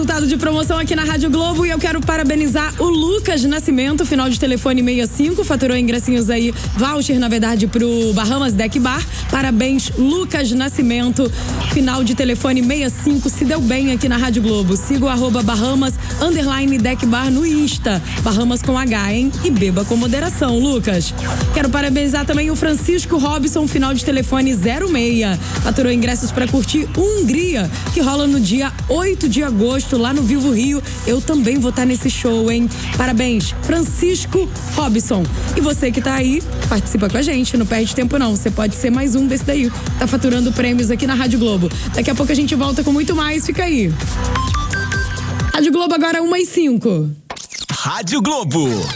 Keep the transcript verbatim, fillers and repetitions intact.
resultado de promoção aqui na Rádio Globo e eu quero parabenizar o Lucas Nascimento, final de telefone sessenta e cinco, faturou ingressinhos aí, voucher na verdade pro Bahamas Deck Bar. Parabéns, Lucas Nascimento, final de telefone sessenta e cinco, se deu bem aqui na Rádio Globo. Siga o arroba Bahamas underline Deck Bar no Insta, Bahamas com H, hein? E beba com moderação, Lucas. Quero parabenizar também o Francisco Robson, final de telefone zero seis, faturou ingressos para curtir Hungria, que rola no dia oito de agosto, lá no Vivo Rio. Eu também vou estar nesse show, hein? Parabéns, Francisco Robson. E você que tá aí, participa com a gente, não perde tempo não. Você pode ser mais um desse daí. Tá faturando prêmios aqui na Rádio Globo. Daqui a pouco a gente volta com muito mais, fica aí. Rádio Globo agora uma e cinco. Rádio Globo.